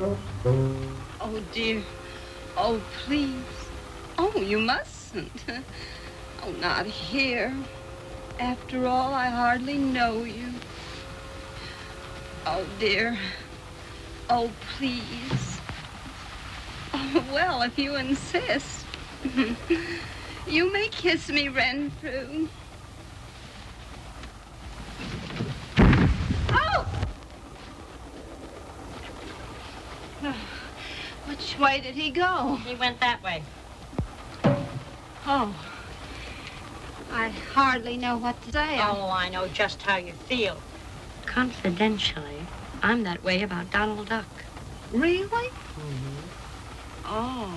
Oh, dear. Oh, please. Oh, you mustn't. Oh, not here. After all, I hardly know you. Oh, dear. Oh, please. Oh, well, if you insist. You may kiss me, Renfrew. Oh! Which way did he go? He went that way. Oh. I hardly know what to say. Oh, I know just how you feel. Confidentially, I'm that way about Donald Duck. Really? Mm-hmm. Oh.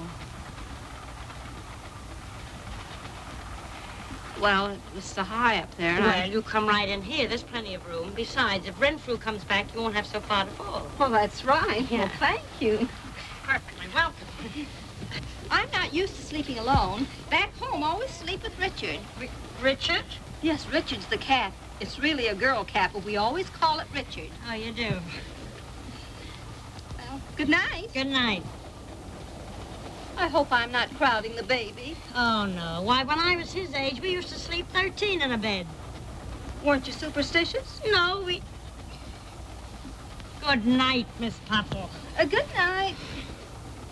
Well, it was so high up there. Well, you come right in here. There's plenty of room. Besides, if Renfrew comes back, you won't have so far to fall. Well, that's right. Yeah. Well, thank you. Perfectly welcome. I'm not used to sleeping alone. Back home, I always sleep with Richard. Richard? Yes, Richard's the cat. It's really a girl cat, but we always call it Richard. Oh, you do? Well, good night. Good night. I hope I'm not crowding the baby. Oh, no. Why, when I was his age, we used to sleep 13 in a bed. Weren't you superstitious? No, we... Good night, Miss Pottle. Good night.